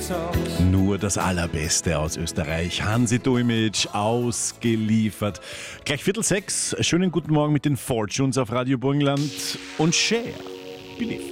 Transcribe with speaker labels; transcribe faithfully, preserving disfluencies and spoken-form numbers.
Speaker 1: Nur das Allerbeste aus Österreich. Hansi Dulmitsch ausgeliefert. Gleich Viertel sechs. Schönen guten Morgen mit den Fortunes auf Radio Burgenland und Cher. Believe.